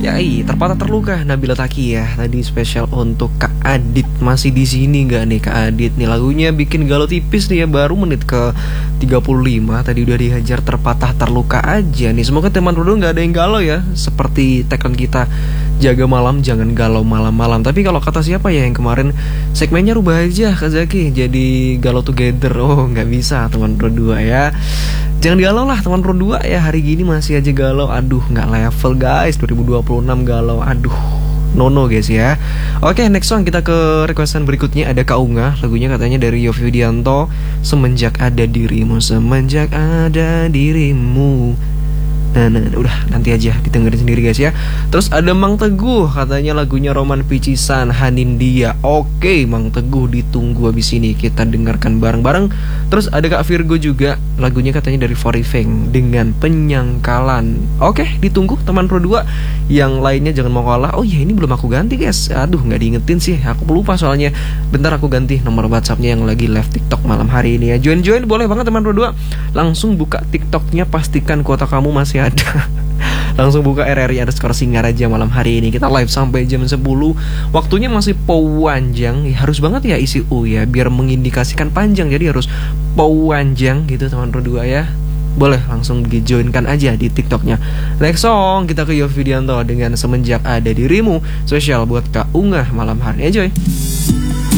Yai, terpatah terluka Nabila Taki ya. Tadi spesial untuk Kak Adit. Masih di sini nggak nih Kak Adit nih? Lagunya bikin galau tipis nih ya, baru menit ke 35. Tadi udah dihajar terpatah terluka aja nih. Semoga teman Rudo nggak ada yang galau ya. Seperti tagline kita, jaga malam jangan galau malam-malam. Tapi kalau kata siapa ya yang kemarin segmennya rubah aja Kak Zaki, jadi galau together. Oh nggak bisa teman Rudo ya. Jangan galau lah teman Pro 2 ya, hari gini masih aja galau. Aduh nggak level guys, 2026 galau. Aduh nono guys ya. Oke, next song kita ke requestan berikutnya. Ada Kak Unga, lagunya katanya dari Yovie Widianto, Semenjak Ada Dirimu. Semenjak ada dirimu. Nah, udah nanti aja didengerin sendiri guys ya. Terus ada Mang Teguh, katanya lagunya Roman Picisan, Hanindia. Oke, Mang Teguh ditunggu habis ini kita dengarkan bareng-bareng. Terus ada Kak Virgo juga, lagunya katanya dari Forifeng dengan Penyangkalan. Oke, ditunggu teman Pro 2. Yang lainnya jangan mau kalah. Oh iya, ini belum aku ganti guys. Aduh, nggak diingetin sih. Aku lupa soalnya. Bentar aku ganti nomor WhatsAppnya yang lagi live TikTok malam hari ini ya. Join boleh banget teman Pro 2. Langsung buka TikToknya, pastikan kuota kamu masih ada. Langsung buka RRI_Singar aja malam hari ini. Kita live sampai jam 10. Waktunya masih panjang ya, harus banget ya isi U ya, biar mengindikasikan panjang. Jadi harus panjang gitu teman Pro 2 ya. Boleh langsung di-joinkan aja di TikToknya. Next song kita ke Yovie Widianto dengan Semenjak Ada Dirimu. Spesial buat Kak Unga malam hari. Enjoy.